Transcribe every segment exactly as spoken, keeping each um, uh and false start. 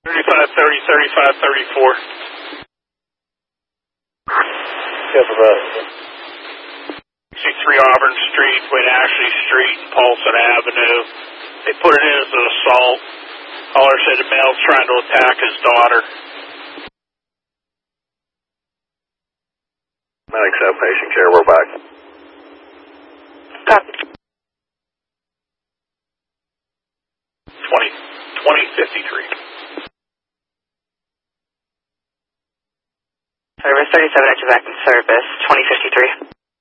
thirty-five thirty, thirty-five thirty-four. Careful about sixty-three Auburn Street, between Ashley Street and Paulson Avenue. They put it in as an assault. Caller said the male's trying to attack his daughter. Medics have patient care, we're back. Copy. twenty, twenty fifty-three. Service thirty-seven, enter back in service, twenty fifty-three.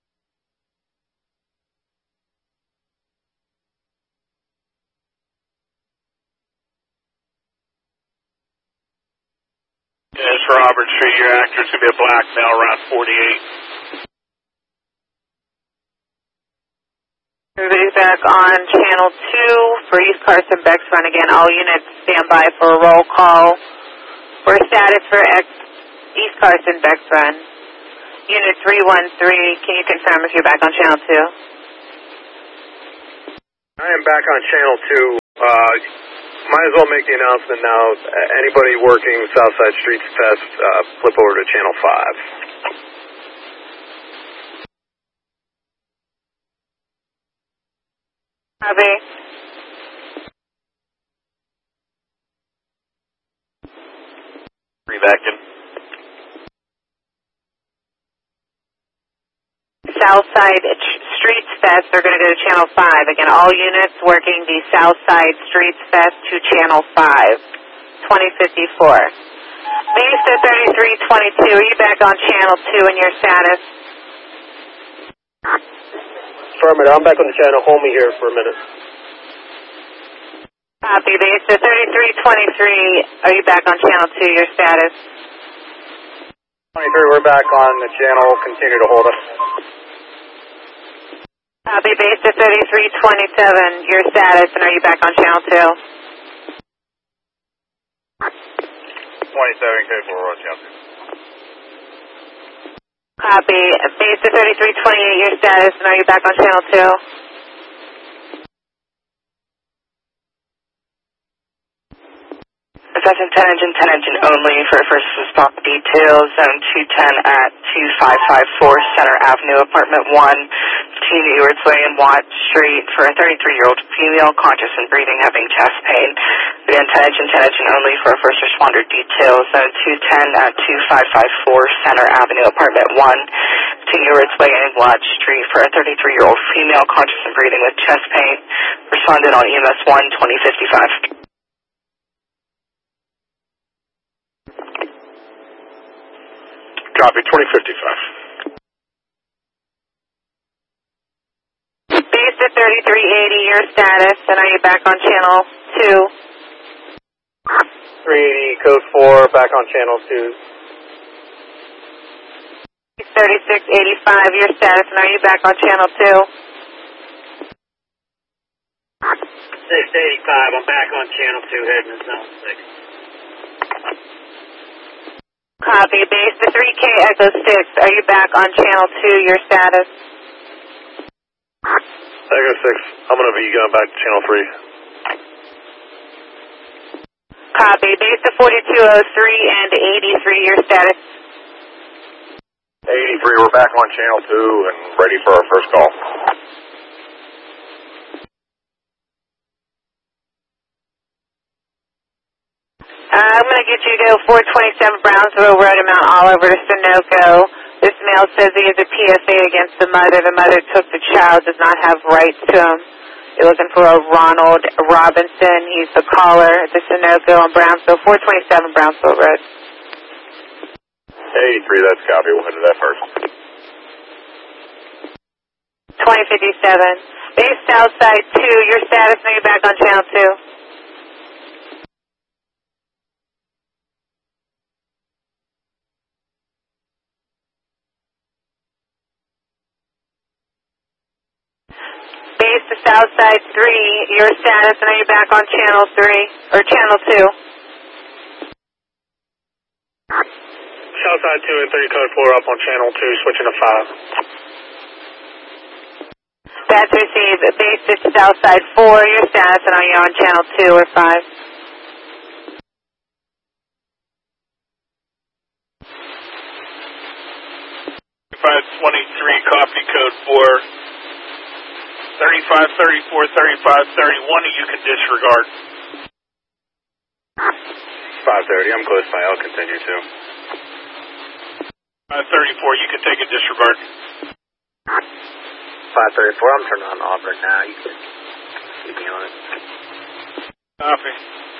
It's for Auburn Street, your actor's going to be a black male around forty-eight. Everybody's back on channel two for East Carson Bex Run. Again, all units stand by for a roll call. For status for X, East Carson Bex Run. Unit three one three, can you confirm if you're back on channel two? I am back on channel two. Uh, might as well make the announcement now. Anybody working Southside Streets Test, uh, flip over to channel five. Copy. Three back in. Southside Streets Fest, they're going to go to channel five. Again, all units working the Southside Streets Fest to channel five, twenty fifty-four. Vista thirty-three twenty-two, are you back on channel two in your status? Affirmative, I'm back on the channel. Hold me here for a minute. Copy, Vista thirty-three twenty-three, are you back on channel two, your status? twenty-three, we're back on the channel. Continue to hold us. Copy, Vista thirty-three twenty-seven, your status, and are you back on channel two? twenty-seven, K four, on channel two. Copy, Vista thirty-three twenty-eight, your status, and are you back on channel two? Effective ten engine, ten engine only for first response details, zone two ten at two five five four Center Avenue, apartment one, fifteen Edwards Way and Watt Street for a thirty-three-year-old female, conscious and breathing, having chest pain. Again, ten engine, ten engine only for first responder details, zone two ten at two five five four Center Avenue, apartment one, fifteen Edwards Way and Watt Street for a thirty-three-year-old female, conscious and breathing with chest pain. Responded on E M S one, twenty fifty-five. Copy, twenty fifty-five. Base at thirty-three eighty, your status, and are you back on channel two? three eighty, code four, back on channel two. thirty-six eighty-five, your status, and are you back on channel two? six eighty-five, I'm back on channel two, heading to zone six. Copy, base to three K Echo six, are you back on channel two, your status? Echo six, I'm going to be going back to channel three. Copy, base to forty-two oh three and eighty-three, your status? eighty-three, we're back on channel two and ready for our first call. Uh, I'm going to get you to go four twenty-seven Brownsville Road and Mount Oliver to Sunoco. This male says he is a P S A against the mother. The mother took the child, does not have rights to him. You're looking for a Ronald Robinson. He's the caller at the Sunoco on Brownsville, four twenty-seven Brownsville Road. eighty-three, that's copy. We'll head to that first. twenty fifty-seven. Base Southside two, your status, now you're back on channel two. Base to Southside three, your status, and are you back on channel three, or channel two? Southside two and three, code four up on channel two, switching to five. That's received. Base to Southside four, your status, and are you on channel two or five? five twenty-three, copy code for thirty-five thirty-four, thirty-five thirty-one, you can disregard. five thirty, I'm close by, I'll continue too. five thirty-four, you can take a disregard. five thirty-four, I'm turning on Auburn now. You can keep me on it. Copy.